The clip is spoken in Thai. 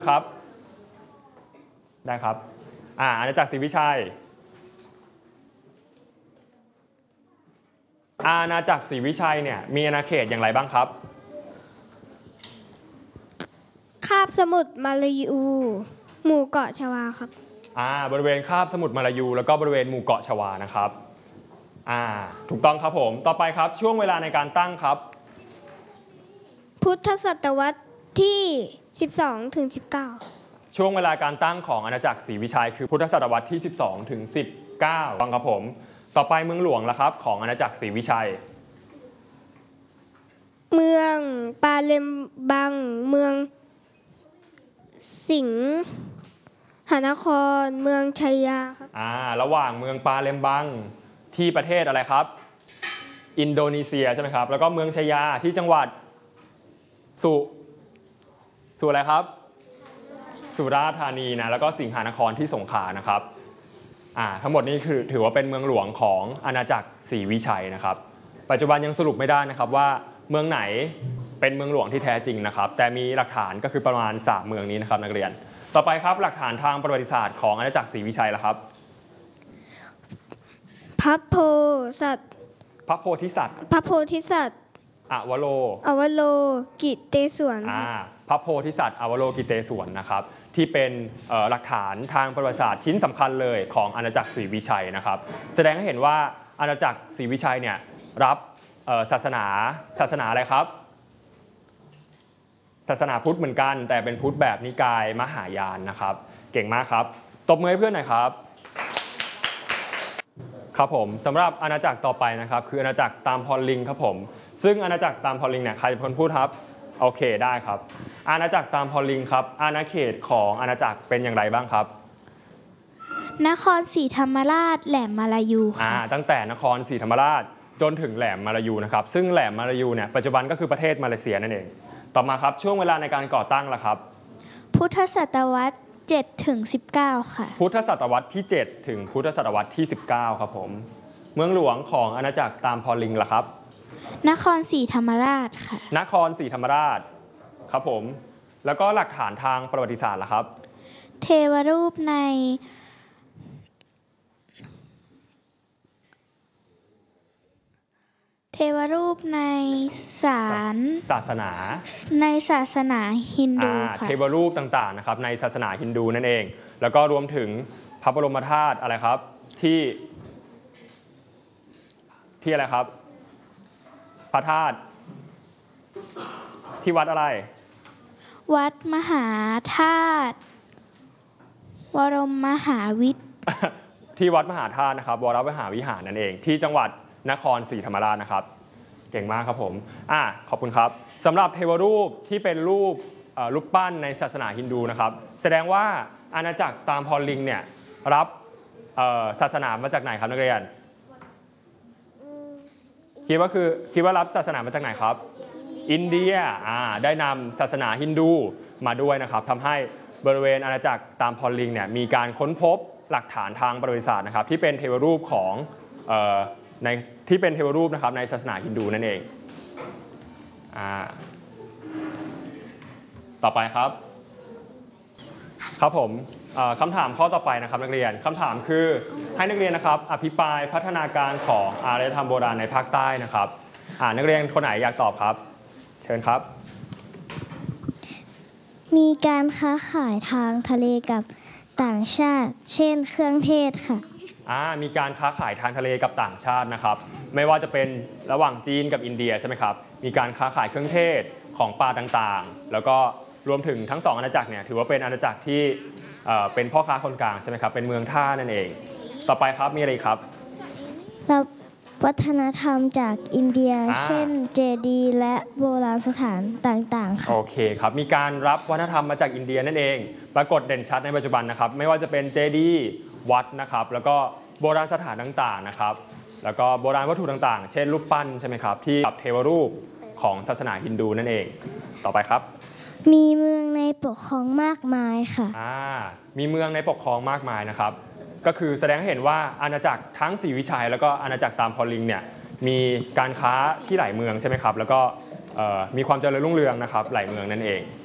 ครับได้ครับอาณาจักรศรีวิชัยอาณาจักรศรีวิชัยเนี่ยมีอาณาเขตอย่างไรบ้างครับคาบสมุทรมาลายูหมู่เกาะชวาครับบริเวณคาบสมุทรมาลายูแล้วก็บริเวณหมู่เกาะชวานะครับถูกต้องครับผมต่อไปครับช่วงเวลาในการตั้งครับพุทธศตวรรษที่ 12 ถึง 19 ช่วงเวลาการตั้งของอาณาจักรศรีวิชัยคือพุทธศตวรรษที่ 12 ถึง 19ฟังครับผมต่อไปเมืองหลวงละครับของอาณาจักรศรีวิชัยเมืองปาเลมบังเมืองสิงหนครเมืองชัยยาครับระหว่างเมืองปาเลมบังที่ประเทศอะไรครับอินโดนีเซียใช่ไหมครับแล้วก็เมืองชัยยาที่จังหวัดสุอะไรครับสุราษฎร์ธานีนะแล้วก็สิงหนครที่สงขลานะครับทั้งหมดนี้คือถือว่าเป็นเมืองหลวงของอาณาจักรศรีวิชัยนะครับปัจจุบันยังสรุปไม่ได้นะครับว่าเมืองไหนเป็นเมืองหลวงที่แท้จริงนะครับแต่มีหลักฐานก็คือประมาณ3เมืองนี้นะครับนักเรียนต่อไปครับหลักฐานทางประวัติศาสตร์ของอาณาจักรศรีวิชัยละครับพระโพธิสัตว์พระโพธิสัตว์อวโลกิเตศวรพระโพธิสัตว์อวโลกิเตศวรนะครับที่เป็นหลักฐานทางประวัติศาสตร์ชิ้นสำคัญเลยของอาณาจักรศรีวิชัยนะครับแสดงให้เห็นว่าอาณาจักรศรีวิชัยเนี่ยรับศาสนาอะไรครับศาสนาพุทธเหมือนกันแต่เป็นพุทธแบบนิกายมหายานนะครับเก่งมากครับตบมือให้เพื่อนหน่อยครับครับผมสำหรับอาณาจักรต่อไปนะครับคืออาณาจักรตามพรลิงครับผมซึ่งอาณาจักรตามพรลิงเนี่ยใครเป็นคนพูดครับโอเคได้ครับอาณาจักรตามพรลิงครับอาณาเขตของอาณาจักรเป็นอย่างไรบ้างครับนครศรีธรรมราชแหลมมาลายูค่ะตั้งแต่นครศรีธรรมราชจนถึงแหลมมาลายูนะครับซึ่งแหลมมาลายูเนี่ยปัจจุบันก็คือประเทศมาเลเซียนั่นเองต่อมาครับช่วงเวลาในการก่อตั้งล่ะครับพุทธศตวรรษ7 ถึง 19ค่ะพุทธศตวรรษที่7ถึงพุทธศตวรรษที่19ครับผมเมืองหลวงของอาณาจักรตามพรลิงล่ะครับนครศรีธรรมราชค่ะนครศรีธรรมราชครับผมแล้วก็หลักฐานทางประวัติศาสตร์ล่ะครับเทวรูปในศาสนาฮินดูค่ะเทวรูปต่างๆนะครับในศาสนาฮินดูนั่นเองแล้วก็รวมถึงพระบรมธาตุอะไรครับที่อะไรครับพระธาตุที่วัดอะไรวัดมหาธาตุวรมหาวิทย์ที่วัดมหาธาตุนะครับวรมหาวิหารนั่นเองที่จังหวัดนครศรีธรรมราชนะครับเก่งมากครับผมขอบคุณครับสำหรับเทวรูปที่เป็นรูปปั้นในศาสนาฮินดูนะครับแสดงว่าอาณาจักรตามพรลิงเนี่ยรับศาสนามาจากไหนครับนักเรียนคิดว่ารับศาสนามาจากไหนครับอินเดียได้นำศาสนาฮินดูมาด้วยนะครับทำให้บริเวณอาณาจักรตามพรลิงเนี่ยมีการค้นพบหลักฐานทางประวัติศาสตร์นะครับที่เป็นเทวรูปของที่เป็นเทวรูปนะครับในศาสนาฮินดูนั่นเองต่อไปครับผมคำถามข้อต่อไปนะครับนักเรียนคำถามคือให้นักเรียนนะครับอภิปรายพัฒนาการของอารยธรรมโบราณในภาคใต้นะครับนักเรียนคนไหนอยากตอบครับเชิญครับมีการค้าขายทางทะเลกับต่างชาติเช่นเครื่องเทศค่ะมีการค้าขายทางทะเลกับต่างชาตินะครับไม่ว่าจะเป็นระหว่างจีนกับอินเดียใช่ไหมครับมีการค้าขายเครื่องเทศของปลาต่างๆแล้วก็รวมถึงทั้ง2อาณาจักรเนี่ยถือว่าเป็นอาณาจักรที่เป็นพ่อค้าคนกลางใช่ไหมครับเป็นเมืองท่านั่นเองต่อไปครับมีอะไรครับรับวัฒนธรรมจากอินเดียเช่นเจดีย์และโบราณสถานต่างๆค่ะโอเคครับมีการรับวัฒนธรรมมาจากอินเดียนั่นเองปรากฏเด่นชัดในปัจจุบันนะครับไม่ว่าจะเป็นเจดีย์วัดนะครับแล้วก็โบราณสถานต่างๆนะครับแล้วก็โบราณวัตถุต่างๆเช่นรูปปั้นใช่ไหมครับที่เทวรูปของศาสนาฮินดูนั่นเองต่อไปครับมีเมืองในปกครองมากมายค่ะมีเมืองในปกครองมากมายนะครับก็คือแสดงให้เห็นว่าอาณาจักรทั้งศรีวิชัยแล้วก็อาณาจักรตามพรลิงเนี่ยมีการค้าที่หลายเมืองใช่ไหมครับแล้วก็มีความเจริญรุ่งเรืองนะครับหลายเมืองนั่นเอง